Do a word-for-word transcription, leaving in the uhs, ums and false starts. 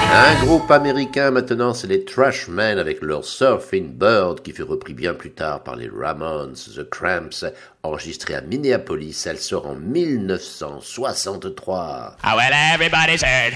Un groupe américain maintenant, c'est les Trashmen avec leur Surfing Bird qui fut repris bien plus tard par les Ramones, The Cramps, enregistré à Minneapolis. Elle sort en mille neuf cent soixante-trois. Ah well, everybody's heard